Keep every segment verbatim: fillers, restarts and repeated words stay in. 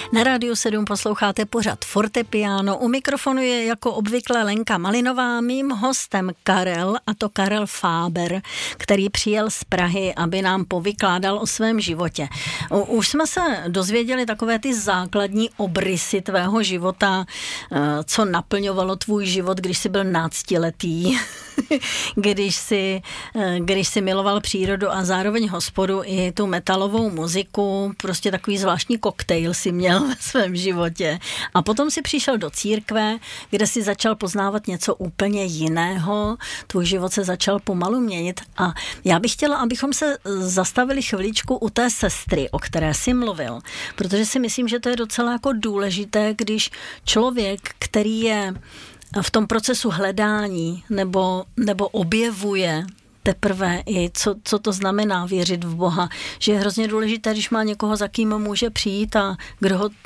Na Rádiu sedm posloucháte pořad Fortepiano. U mikrofonu je jako obvykle Lenka Malinová, mým hostem Karel, a to Karel Fáber, který přijel z Prahy, aby nám povykládal o svém životě. Už jsme se dozvěděli takové ty základní obrysy tvého života, co naplňovalo tvůj život, když jsi byl náctiletý, když jsi, když jsi miloval přírodu a zároveň hospodu i tu metalovou muziku, prostě takový zvláštní koktejl si měl ve svém životě. A potom si přišel do církve, kde si začal poznávat něco úplně jiného. Tvůj život se začal pomalu měnit a já bych chtěla, abychom se zastavili chviličku u té sestry, o které jsi mluvil, protože si myslím, že to je docela jako důležité, když člověk, který je v tom procesu hledání nebo, nebo objevuje teprve i, co, co to znamená věřit v Boha, že je hrozně důležité, když má někoho, za kým může přijít a kdo ho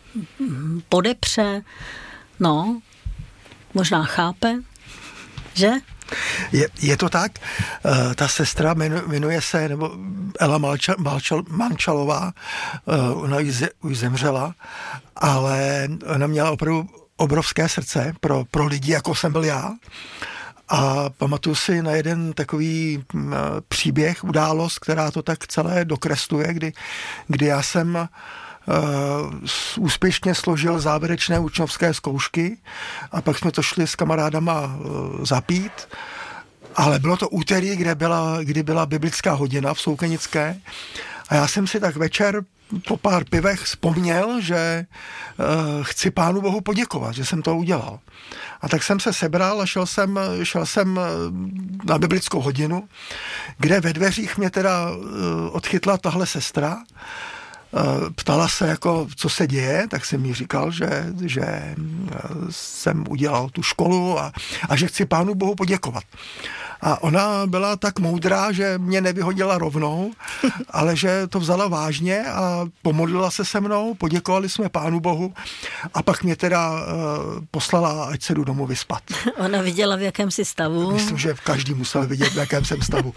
podepře, no, možná chápe, že? Je, je to tak. Uh, ta sestra jmenuje, jmenuje se, nebo Ela Malča, Malčal, Mančalová, uh, ona už, už zemřela, ale ona měla opravdu obrovské srdce pro, pro lidi, jako jsem byl já. A pamatuju si na jeden takový uh, příběh, událost, která to tak celé dokresluje, kdy, kdy já jsem Uh, úspěšně složil závěrečné učňovské zkoušky a pak jsme to šli s kamarádama uh, zapít, ale bylo to úterý, kde byla, kdy byla biblická hodina v Soukenické a já jsem si tak večer po pár pivech vzpomněl, že uh, chci Pánu Bohu poděkovat, že jsem to udělal. A tak jsem se sebral a šel jsem, šel jsem na biblickou hodinu, kde ve dveřích mě teda uh, odchytla tahle sestra. Ptala se, jako, co se děje, tak jsem jí říkal, že, že jsem udělal tu školu a, a že chci Pánu Bohu poděkovat. A ona byla tak moudrá, že mě nevyhodila rovnou, ale že to vzala vážně a pomodlila se se mnou, poděkovali jsme Pánu Bohu a pak mě teda uh, poslala, ať se jdu domů vyspat. Ona viděla, v jakém jsi stavu. Myslím, že každý musel vidět, v jakém jsem stavu.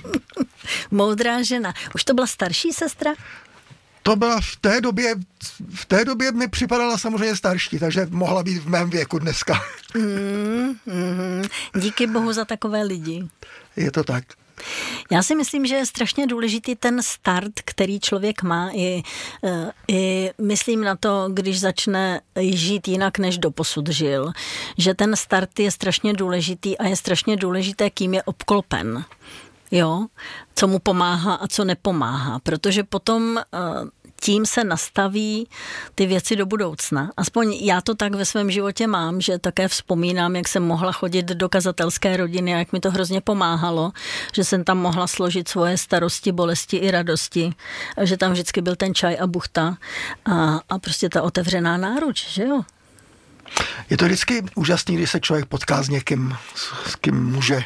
Moudrá žena. Už to byla starší sestra? To byla v té době, v té době mi připadala samozřejmě starší, takže mohla být v mém věku dneska. Mm, mm, díky Bohu za takové lidi. Je to tak. Já si myslím, že je strašně důležitý ten start, který člověk má i, i myslím na to, když začne žít jinak, než doposud žil. Že ten start je strašně důležitý a je strašně důležité, kým je obklopen. Jo, co mu pomáhá a co nepomáhá, protože potom tím se nastaví ty věci do budoucna. Aspoň já to tak ve svém životě mám, že také vzpomínám, jak jsem mohla chodit do kazatelské rodiny a jak mi to hrozně pomáhalo, že jsem tam mohla složit svoje starosti, bolesti i radosti, a že tam vždycky byl ten čaj a buchta a, a prostě ta otevřená náruč, že jo? Je to vždycky úžasný, když se člověk potká s někým, s kým může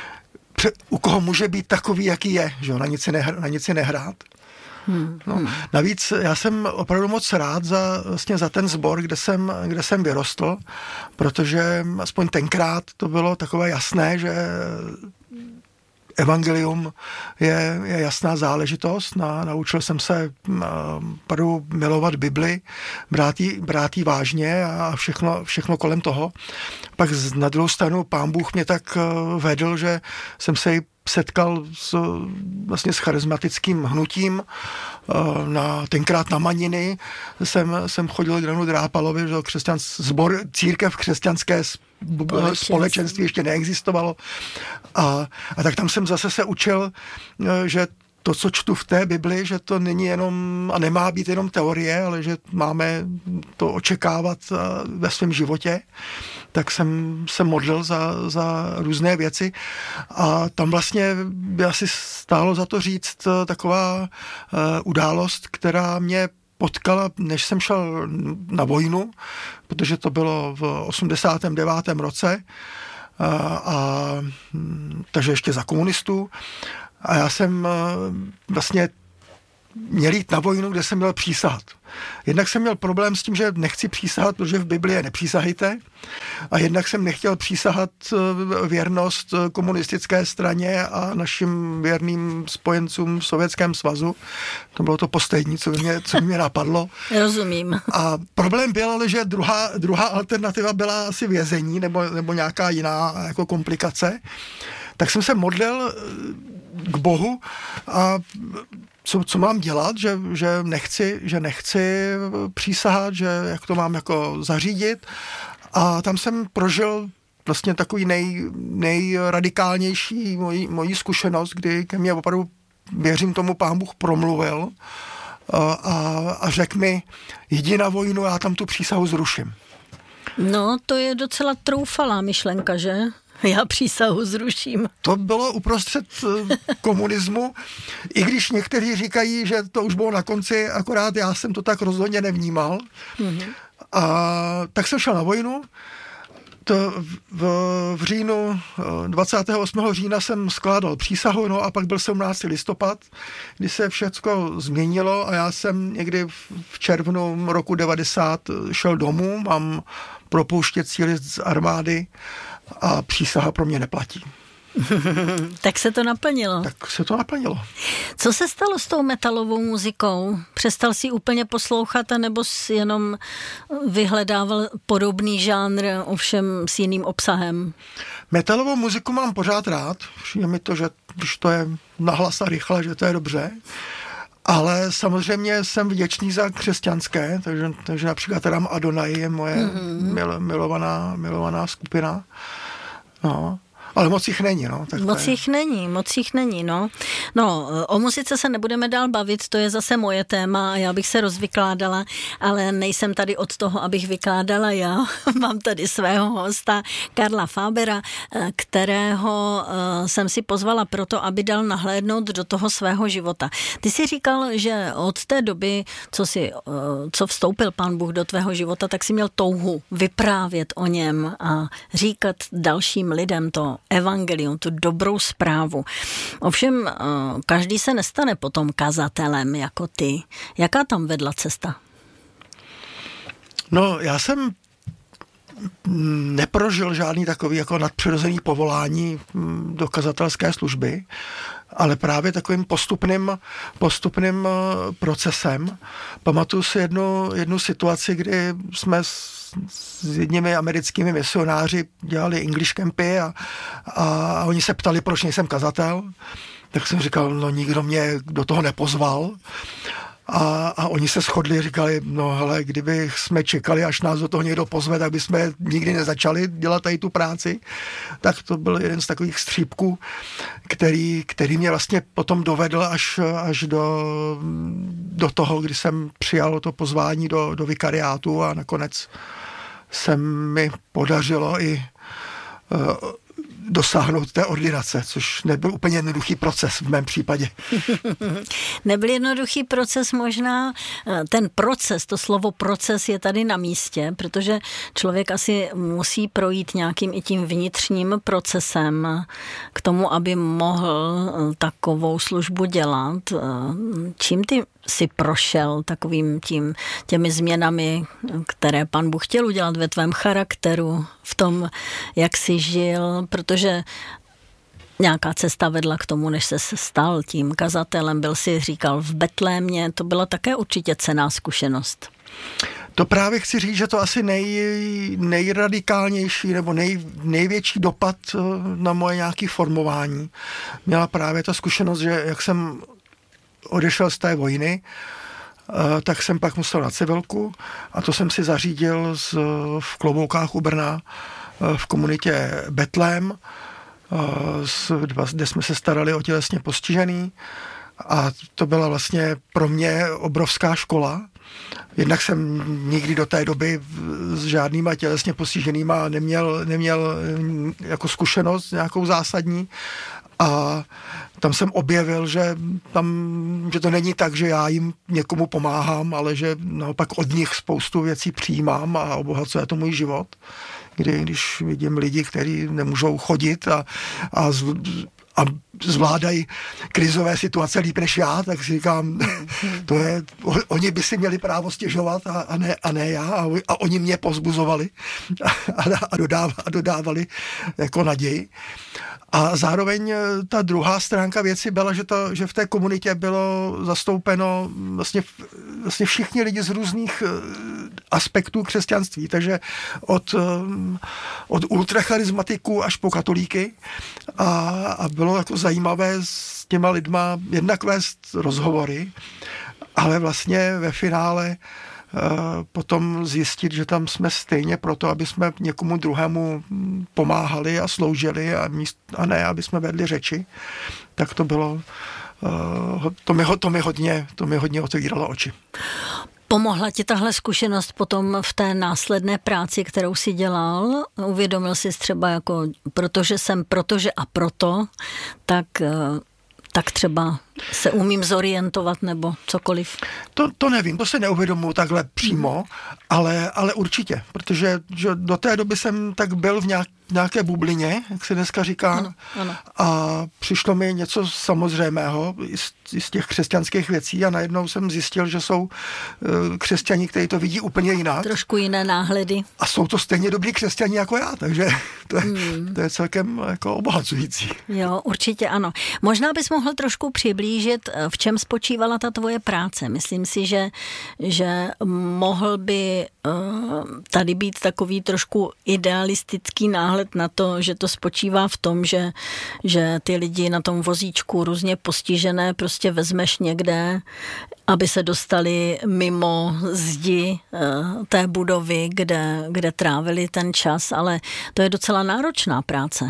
u koho může být takový, jaký je, že na nic si, nehr, na nic si nehrát. Hmm. No, navíc já jsem opravdu moc rád za, vlastně za ten sbor, kde jsem, kde jsem vyrostl, protože aspoň tenkrát to bylo takové jasné, že evangelium je, je jasná záležitost. Na, naučil jsem se opravdu milovat Bibli, brát jí, brát jí vážně a všechno, všechno kolem toho. Pak na druhou stranu Pán Bůh mě tak vedl, že jsem se setkal s, vlastně s charismatickým hnutím. Na, tenkrát na Maniny jsem, jsem chodil k Danu Drápalovi, že křesťan, sbor, církev křesťanské společenství. společenství ještě neexistovalo. A, a tak tam jsem zase se učil, že to, co čtu v té Bibli, že to není jenom a nemá být jenom teorie, ale že máme to očekávat ve svém životě, tak jsem se modlil za, za různé věci a tam vlastně by asi stálo za to říct taková uh, událost, která mě potkala, než jsem šel na vojnu, protože to bylo v osmdesátém devátém roce a, a takže ještě za komunistů. A já jsem vlastně měl jít na vojnu, kde jsem měl přísahat. Jednak jsem měl problém s tím, že nechci přísahat, protože v Biblii je nepřísahejte, a jednak jsem nechtěl přísahat věrnost komunistické straně a našim věrným spojencům v Sovětském svazu. To bylo to poslední, co mě, co mě napadlo. Rozumím. A problém byl ale, že druhá, druhá alternativa byla asi vězení nebo, nebo nějaká jiná jako komplikace. Tak jsem se modlil k Bohu a co, co mám dělat, že, že, nechci, že nechci přísahat, že jak to mám jako zařídit. A tam jsem prožil vlastně takový nej, nejradikálnější mojí, mojí zkušenost, kdy ke mně opravdu, věřím tomu, Pán Bůh promluvil a, a, a řekl mi, jdi na vojnu, já tam tu přísahu zruším. No, to je docela troufalá myšlenka, že? Já přísahu zruším. To bylo uprostřed komunismu, i když někteří říkají, že to už bylo na konci, akorát já jsem to tak rozhodně nevnímal. Mm-hmm. A tak jsem šel na vojnu. To v, v říjnu, dvacátého osmého října jsem skládal přísahu, no a pak byl sedmnáctého listopad, kdy se všecko změnilo a já jsem někdy v červnu roku devadesát šel domů, mám propouštěcí list z armády a přísaha pro mě neplatí. Tak se to naplnilo. Tak se to naplnilo. Co se stalo s tou metalovou muzikou? Přestal si úplně poslouchat, anebo si jenom vyhledával podobný žánr, ovšem s jiným obsahem? Metalovou muziku mám pořád rád. Je mi to, že když to je nahlas a rychle, že to je dobře. Ale samozřejmě jsem vděčný za křesťanské, takže, takže například Ram Adonai je moje mm-hmm. mil, milovaná, milovaná skupina. No. Ale moc jich není, no. Tak moc jich není, moc jich není, no. No, o muzice se nebudeme dál bavit, to je zase moje téma a já bych se rozvykládala, ale nejsem tady od toho, abych vykládala já. Mám tady svého hosta Karla Fábera, kterého jsem si pozvala proto, aby dal nahlédnout do toho svého života. Ty jsi říkal, že od té doby, co, si, co vstoupil Pán Bůh do tvého života, tak jsi měl touhu vyprávět o něm a říkat dalším lidem to evangelium, tu dobrou zprávu. Ovšem, každý se nestane potom kazatelem jako ty. Jaká tam vedla cesta? No, já jsem neprožil žádný takový jako nadpřirozený povolání do kazatelské služby, ale právě takovým postupným, postupným procesem. Pamatuju si jednu, jednu situaci, kdy jsme s, s jedními americkými misionáři dělali English campy a, a oni se ptali, proč nejsem kazatel. Tak jsem říkal, no nikdo mě do toho nepozval. A, a oni se shodli, říkali, no hele, kdyby jsme čekali, až nás do toho někdo pozve, tak bychom nikdy nezačali dělat tady tu práci. Tak to byl jeden z takových střípků, který, který mě vlastně potom dovedl až, až do, do toho, kdy jsem přijal to pozvání do, do vikariátu a nakonec se mi podařilo i uh, dosáhnout té ordinace, což nebyl úplně jednoduchý proces v mém případě. Nebyl jednoduchý proces, možná ten proces, to slovo proces je tady na místě, protože člověk asi musí projít nějakým i tím vnitřním procesem k tomu, aby mohl takovou službu dělat. Čím ty si prošel takovým tím, těmi změnami, které Pan Bůh chtěl udělat ve tvém charakteru, v tom, jak jsi žil, protože nějaká cesta vedla k tomu, než se stal tím kazatelem. Byl si, říkal, v Betlémě, to byla také určitě cenná zkušenost. To právě chci říct, že to asi nej, nejradikálnější nebo nej, největší dopad na moje nějaké formování měla právě ta zkušenost, že jak jsem odešel z té vojny, tak jsem pak musel na civilku a to jsem si zařídil z, v Kloboukách u Brna v komunitě Betlém, kde jsme se starali o tělesně postižený a to byla vlastně pro mě obrovská škola. Jednak jsem nikdy do té doby s žádnýma tělesně postiženýma neměl, neměl jako zkušenost nějakou zásadní a tam jsem objevil, že, tam, že to není tak, že já jim někomu pomáhám, ale že naopak od nich spoustu věcí přijímám a obohacuje to můj život. Kdy, když vidím lidi, kteří nemůžou chodit a, a, z, a zvládají krizové situace líp než já, tak si říkám, to je, oni by si měli právo stěžovat a, a, ne, a ne já a, a oni mě povzbuzovali a, a, dodávali, a dodávali jako naději. A zároveň ta druhá stránka věci byla, že, to, že v té komunitě bylo zastoupeno vlastně, vlastně všichni lidi z různých aspektů křesťanství, takže od, od ultracharizmatiků až po katolíky a, a bylo jako zajímavé s těma lidma jednak vést rozhovory, ale vlastně ve finále potom zjistit, že tam jsme stejně proto, aby jsme někomu druhému pomáhali a sloužili a, míst, a ne, aby jsme vedli řeči, tak to bylo, to mi, to mi, hodně, to mi hodně otevíralo oči. Pomohla ti tahle zkušenost potom v té následné práci, kterou jsi dělal? Uvědomil jsi třeba jako, protože jsem, protože a proto, tak... tak třeba se umím zorientovat nebo cokoliv? To, to nevím, to se neuvědomuji takhle přímo, mm. ale, ale určitě, protože že do té doby jsem tak byl v nějak, nějaké bublině, jak se dneska říká, ano, ano. A přišlo mi něco samozřejmého z, z těch křesťanských věcí a najednou jsem zjistil, že jsou uh, křesťani, kteří to vidí úplně jinak. Trošku jiné náhledy. A jsou to stejně dobrý křesťani jako já, takže to je, mm. to je celkem jako obohacující. Jo, určitě ano. Možná bys mohl trošku přiblížit, v čem spočívala ta tvoje práce. Myslím si, že, že mohl by uh, tady být takový trošku idealistický náhled na to, že to spočívá v tom, že, že ty lidi na tom vozíčku různě postižené prostě vezmeš někde, aby se dostali mimo zdi uh, té budovy, kde, kde trávili ten čas, ale to je docela náročná práce.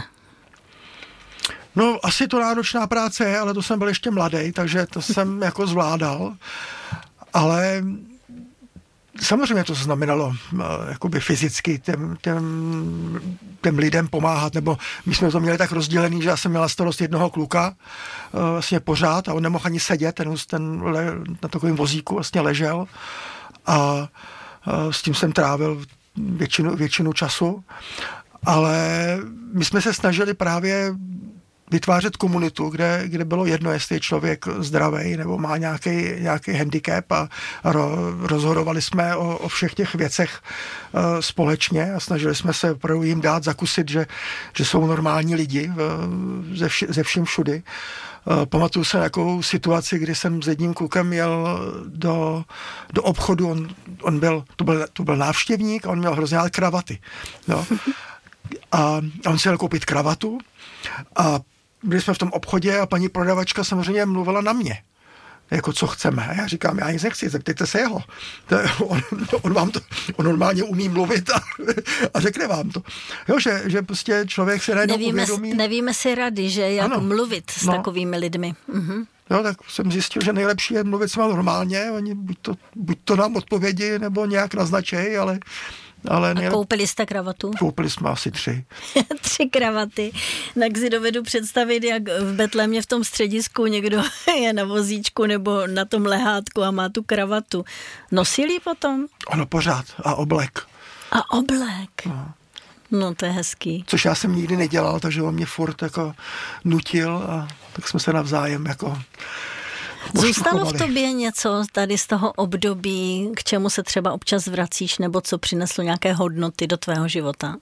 No, asi to náročná práce je, ale to jsem byl ještě mladý, takže to jsem jako zvládal. Ale samozřejmě to znamenalo jakoby fyzicky těm, těm, těm lidem pomáhat, nebo my jsme to měli tak rozdělený, že já jsem měla starost jednoho kluka vlastně pořád a on nemohl ani sedět, ten, ten le, na takovém vozíku vlastně ležel a, a s tím jsem trávil většinu, většinu času. Ale my jsme se snažili právě vytvářet komunitu, kde, kde bylo jedno, jestli je člověk zdravý nebo má nějaký, nějaký handicap a ro, rozhodovali jsme o, o všech těch věcech uh, společně a snažili jsme se opravdu jim dát zakusit, že, že jsou normální lidi uh, ze, vši, ze vším všudy. Uh, pamatuju se na takovou situaci, kdy jsem s jedním klukem jel do, do obchodu, on, on byl, to byl, to byl návštěvník a on měl hrozně rád kravaty. No. A on si jel koupit kravatu a byli jsme v tom obchodě a paní prodavačka samozřejmě mluvila na mě. Jako co chceme. A já říkám, já nic nechci, zeptejte se jeho. To je, on, on vám to, on normálně umí mluvit a, a řekne vám to. Jo, že, že prostě člověk se najednou nevíme, uvědomí. Nevíme si rady, že jak ano, mluvit s no. takovými lidmi. Mhm. Jo, tak jsem zjistil, že nejlepší je mluvit s vámi normálně. Oni buď to, buď to nám odpovědi, nebo nějak naznačejí, ale Ale a koupili jste kravatu? Koupili jsme asi tři. Tři kravaty. Tak si dovedu představit, jak v Betlémě v tom středisku někdo je na vozíčku nebo na tom lehátku a má tu kravatu. Nosili potom? Ano, pořád. A oblek. A oblek. No. No, to je hezký. Což já jsem nikdy nedělal, takže on mě furt jako nutil a tak jsme se navzájem jako zůstalo v tobě něco tady z toho období, k čemu se třeba občas vracíš, nebo co přineslo nějaké hodnoty do tvého života?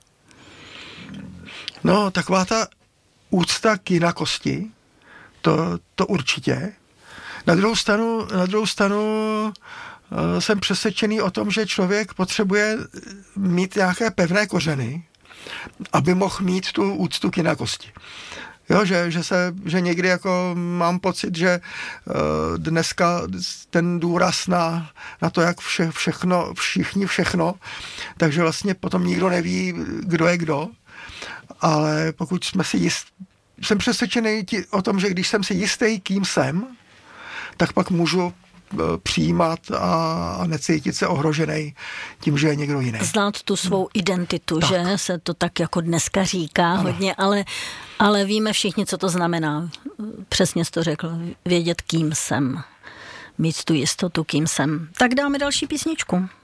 No, taková ta úcta k jinakosti, to, to určitě. Na druhou stranu, na druhou stranu uh, jsem přesvědčený o tom, že člověk potřebuje mít nějaké pevné kořeny, aby mohl mít tu úctu k jinakosti. Jo, že, že, se, že někdy jako mám pocit, že uh, dneska ten důraz na, na to, jak vše, všechno, všichni všechno, takže vlastně potom nikdo neví, kdo je kdo, ale pokud jsme si jist, jsem přesvědčený tí, o tom, že když jsem si jistý, kým jsem, tak pak můžu přijímat a necítit se ohrožený tím, že je někdo jiný. Znát tu svou identitu, tak. Že se to tak jako dneska říká ano. hodně, ale, ale víme všichni, co to znamená. Přesně jsi to řekl, vědět, kým jsem. Mít tu jistotu, kým jsem. Tak dáme další písničku.